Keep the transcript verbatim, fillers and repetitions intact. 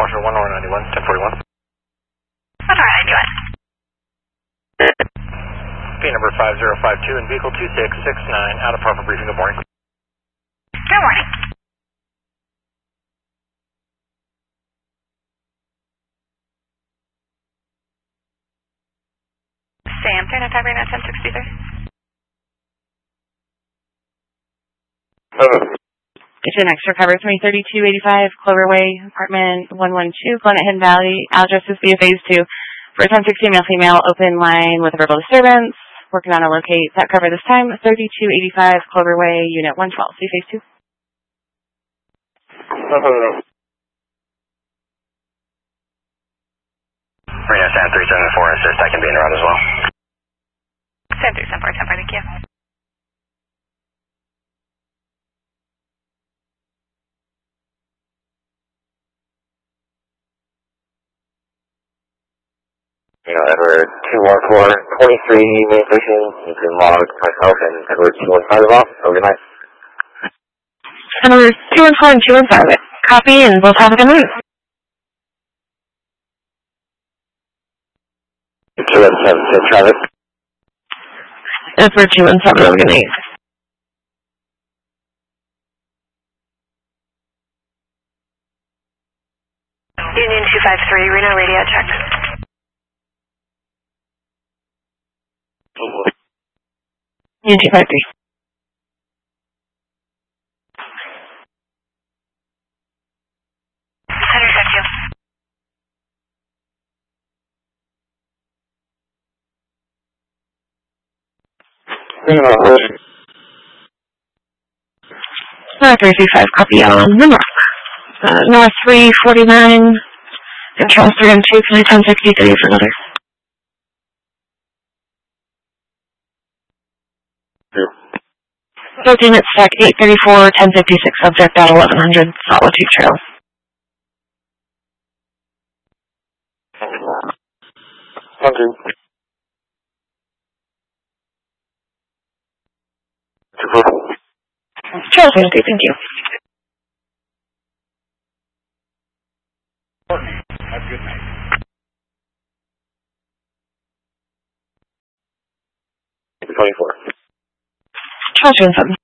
Washington one, North ninety-one, ten forty-one. one, North ninety-one. P number five zero five two and vehicle two six six nine, out of proper briefing. Good morning. Good morning. Sam, turn on time right now, ten sixty-three. It's an extra cover, three thirty-two eighty-five, Clover Way, apartment one one two, Glennet Hidden Valley. Address is B F phase two. For ten sixty, male female, open line with a verbal disturbance. Working on a locate that cover this time, thirty-two eighty-five, Clover Way, unit one twelve, C phase two. Reno San three seven four, assist, I can be in the route as well. San three seven four, ten four, thank you. You know, Edward two one four, twenty-three main station, you can log myself and Edward two one five off. Have a good night. Edward two one four and two one five. Copy, and both have a good night. two one seven, safe traffic. Edward two one seven, have a good night. Union two five three, Reno radio check. Union two five three. Center check you. North three three five, copy on the north. Uh, north three forty-nine, control three and two, can I ten sixty-three for another? Thirteen at stack eight thirty-four, ten fifty-six, subject at eleven hundred, Solitude Trail. Thank you. Trail safety, thank you. Have a good night. twenty-four. Trail seven.